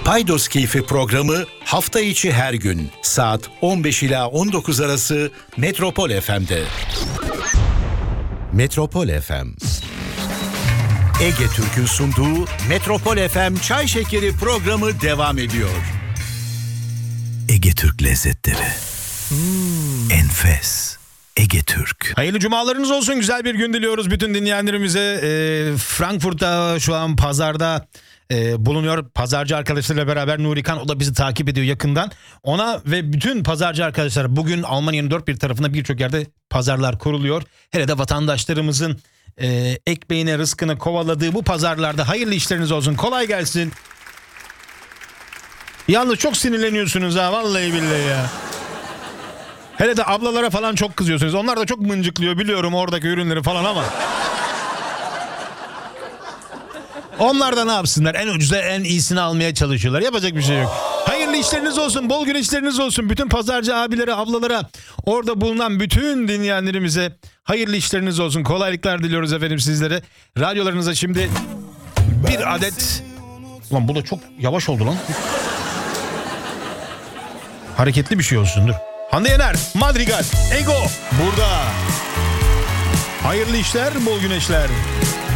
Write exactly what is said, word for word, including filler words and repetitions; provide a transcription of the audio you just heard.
Paydos Keyfi programı hafta içi her gün saat on beş ila on dokuz arası Metropol F M'de. Metropol F M. Ege Türk'ün sunduğu Metropol F M Çay Şekeri programı devam ediyor. Ege Türk lezzetleri. Hmm. Enfes. Ege Türk. Hayırlı cumalarınız olsun. Güzel bir gün diliyoruz bütün dinleyenlerimize. E, Frankfurt'ta şu an pazarda e, bulunuyor. Pazarcı arkadaşlarıyla beraber Nuri Kan, o da bizi takip ediyor yakından. Ona ve bütün pazarcı arkadaşlar, bugün Almanya'nın dört bir tarafında birçok yerde pazarlar kuruluyor. Hele de vatandaşlarımızın e, ekmeğine, rızkını kovaladığı bu pazarlarda hayırlı işleriniz olsun. Kolay gelsin. Yalnız çok sinirleniyorsunuz ha, vallahi billahi ya. Hele de ablalara falan çok kızıyorsunuz. Onlar da çok mıncıklıyor biliyorum oradaki ürünleri falan ama. Onlar da ne yapsınlar? En ucuza en iyisini almaya çalışıyorlar. Yapacak bir şey yok. Hayırlı işleriniz olsun, bol güneşleriniz olsun. Bütün pazarcı abilere, ablalara, orada bulunan bütün dinleyenlerimize hayırlı işleriniz olsun. Kolaylıklar diliyoruz efendim sizlere. Radyolarınıza şimdi bir adet... Ulan bu da çok yavaş oldu lan. Hareketli bir şey olsun, dur. Hande Yener, Madrigal, Ego burada. Hayırlı işler, bol güneşler.